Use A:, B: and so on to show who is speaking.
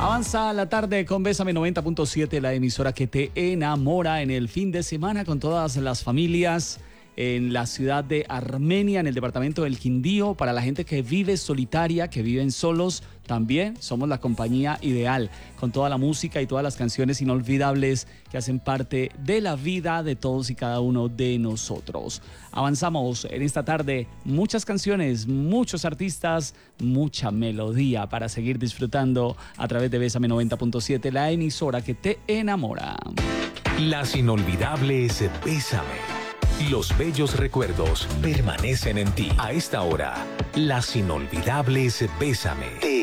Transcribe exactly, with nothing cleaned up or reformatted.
A: Avanza la tarde con Bésame noventa punto siete, la emisora que te enamora en el fin de semana con todas las familias en la ciudad de Armenia, en el departamento del Quindío. Para la gente que vive solitaria, que viven solos, también somos la compañía ideal, con toda la música y todas las canciones inolvidables que hacen parte de la vida de todos y cada uno de nosotros. Avanzamos en esta tarde, muchas canciones, muchos artistas, mucha melodía para seguir disfrutando a través de Bésame noventa punto siete, la emisora que te enamora.
B: Las inolvidables Bésame. Los bellos recuerdos permanecen en ti. A esta hora, las inolvidables Bésame te